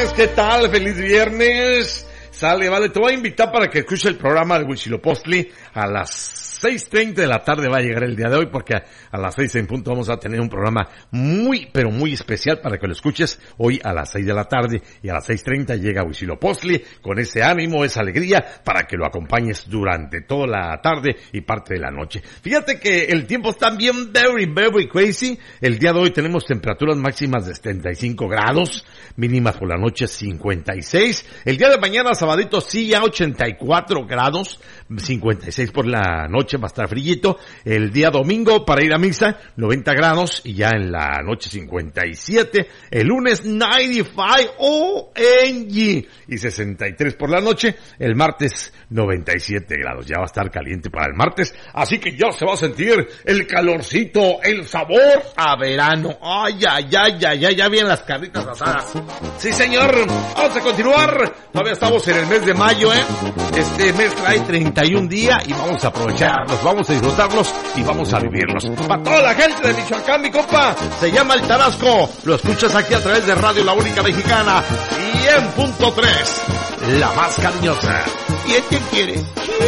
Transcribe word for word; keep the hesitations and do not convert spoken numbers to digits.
viernes, ¿qué tal? ¡Feliz viernes! Sale, vale, te voy a invitar para que escuches el programa de Huitzilopochtli a las seis treinta de la tarde va a llegar el día de hoy, porque a, a las seis en punto vamos a tener un programa muy, pero muy especial para que lo escuches hoy a las seis de la tarde, y a las seis treinta llega Huitzilopochtli con ese ánimo, esa alegría, para que lo acompañes durante toda la tarde y parte de la noche. Fíjate que el tiempo está bien very, very crazy. El día de hoy tenemos temperaturas máximas de setenta y cinco grados, mínimas por la noche cincuenta y seis. El día de mañana, sabadito, sí, ya ochenta y cuatro grados, cincuenta y seis por la noche, va a estar frillito. El día domingo, para ir a misa, noventa grados, y ya en la noche cincuenta y siete. El lunes, noventa y cinco, O M G, y sesenta y tres por la noche. El martes, noventa y siete grados, ya va a estar caliente para el martes, así que ya se va a sentir el calorcito, el sabor a verano. Ay, ay, ay, ay, ay, ya vienen las carnitas asadas. Sí, señor, vamos a continuar. Todavía estamos en el mes de mayo, ¿eh? Este mes trae treinta y un días y vamos a aprovecharlos, vamos a disfrutarlos y vamos a vivirlos. Para toda la gente de Michoacán, mi compa, se llama El Tarasco. Lo escuchas aquí a través de Radio La Única Mexicana, cien punto tres, la más cariñosa. ¿Y el que quiere?